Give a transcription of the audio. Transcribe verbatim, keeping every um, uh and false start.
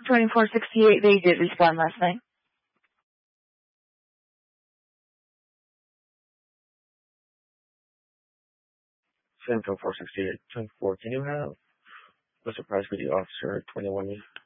twenty-four sixty-eight, they did respond last night. Central four sixty-eight, twenty-four, can you have a surprise with the officer twenty-one?